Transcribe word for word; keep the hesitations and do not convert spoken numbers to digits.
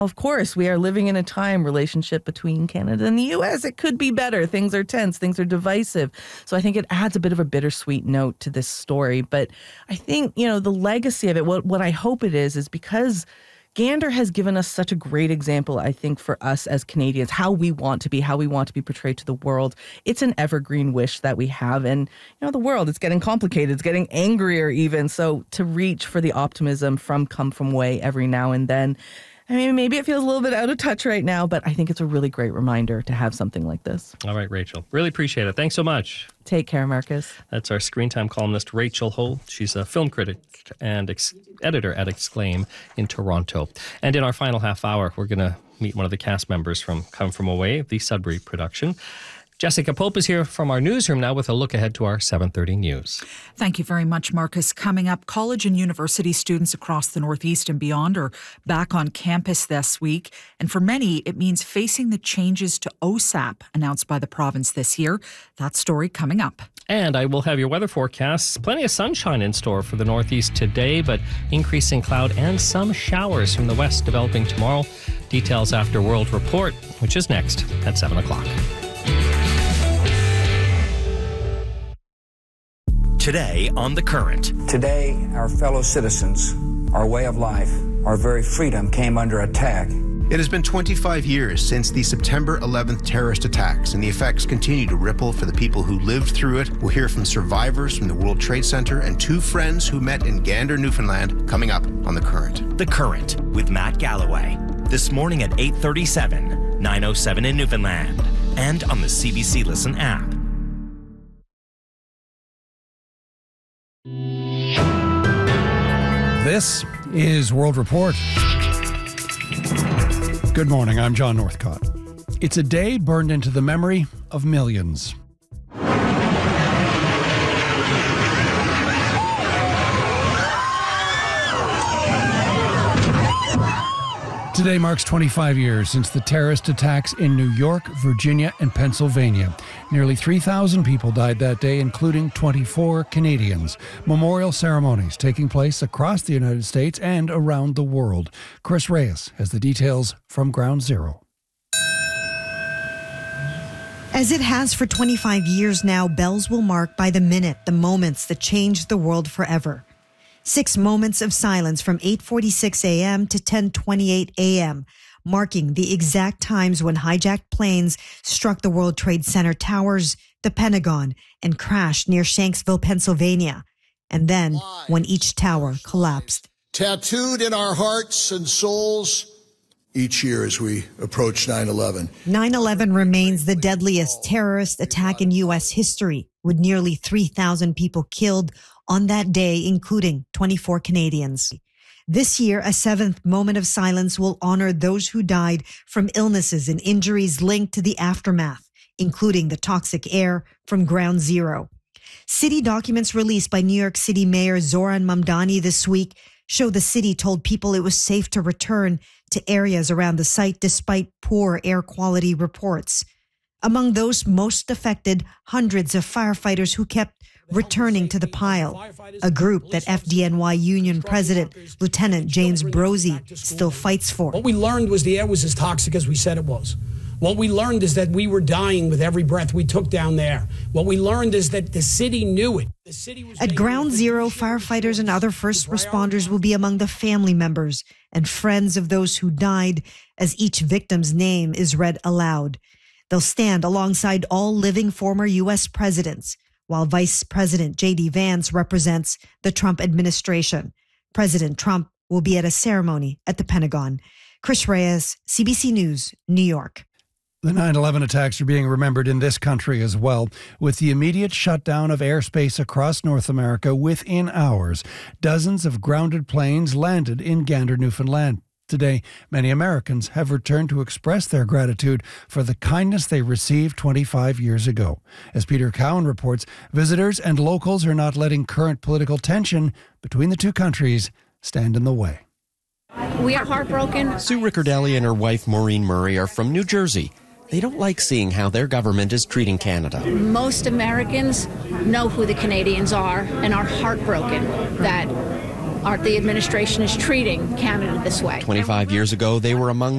Of course, we are living in a time relationship between Canada and the U S. It could be better. Things are tense. Things are divisive. So I think it adds a bit of a bittersweet note to this story. But I think, you know, the legacy of it, what, what I hope it is, is because Gander has given us such a great example, I think, for us as Canadians, how we want to be, how we want to be portrayed to the world. It's an evergreen wish that we have. And, you know, the world, it's getting complicated. It's getting angrier even. So to reach for the optimism from Come From Away every now and then, I mean, maybe it feels a little bit out of touch right now, but I think it's a really great reminder to have something like this. All right, Rachel. Really appreciate it. Thanks so much. Take care, Marcus. That's our Screen Time columnist, Rachel Ho. She's a film critic and ex- editor at Exclaim in Toronto. And in our final half hour, we're going to meet one of the cast members from Come From Away, the Sudbury production. Jessica Pope is here from our newsroom now with a look ahead to our seven thirty news. Thank you very much, Marcus. Coming up, college and university students across the Northeast and beyond are back on campus this week. And for many, it means facing the changes to O S A P announced by the province this year. That story coming up. And I will have your weather forecasts. Plenty of sunshine in store for the Northeast today, but increasing cloud and some showers from the west developing tomorrow. Details after World Report, which is next at seven o'clock. Today on The Current. Today, our fellow citizens, our way of life, our very freedom came under attack. It has been twenty-five years since the September eleventh terrorist attacks, and the effects continue to ripple for the people who lived through it. We'll hear from survivors from the World Trade Center and two friends who met in Gander, Newfoundland, coming up on The Current. The Current with Matt Galloway. This morning at eight thirty-seven, nine oh seven in Newfoundland, and on the C B C Listen app. This is World Report. Good morning, I'm John Northcott. It's a day burned into the memory of millions. Today marks twenty-five years since the terrorist attacks in New York, Virginia, and Pennsylvania. Nearly three thousand people died that day, including twenty-four Canadians. Memorial ceremonies taking place across the United States and around the world. Chris Reyes has the details from Ground Zero. As it has for twenty-five years now, bells will mark by the minute the moments that changed the world forever. Six moments of silence from eight forty-six a.m. to ten twenty-eight a.m., marking the exact times when hijacked planes struck the World Trade Center towers, the Pentagon, and crashed near Shanksville, Pennsylvania. And then when each tower collapsed. Tattooed in our hearts and souls each year as we approach nine eleven. nine eleven remains the deadliest terrorist attack in U S history, with nearly three thousand people killed on that day, including twenty-four Canadians. This year, a seventh moment of silence will honor those who died from illnesses and injuries linked to the aftermath, including the toxic air from Ground Zero. City documents released by New York City Mayor Zoran Mamdani this week show the city told people it was safe to return to areas around the site despite poor air quality reports. Among those most affected, hundreds of firefighters who kept returning to the pile, a group that F D N Y Union President Lieutenant James Brozzi still fights for. What we learned was the air was as toxic as we said it was. What we learned is that we were dying with every breath we took down there. What we learned is that the city knew it. The city was At Ground Zero, firefighters and other first responders will be among the family members and friends of those who died as each victim's name is read aloud. They'll stand alongside all living former U S presidents, while Vice President J D Vance represents the Trump administration. President Trump will be at a ceremony at the Pentagon. Chris Reyes, C B C News, New York. The nine eleven attacks are being remembered in this country as well, with the immediate shutdown of airspace across North America within hours. Dozens of grounded planes landed in Gander, Newfoundland. Today, many Americans have returned to express their gratitude for the kindness they received twenty-five years ago. As Peter Cowan reports, visitors and locals are not letting current political tension between the two countries stand in the way. We are heartbroken. Sue Riccardelli and her wife Maureen Murray are from New Jersey. They don't like seeing how their government is treating Canada. Most Americans know who the Canadians are and are heartbroken that our, the administration is treating Canada this way. twenty-five years ago, they were among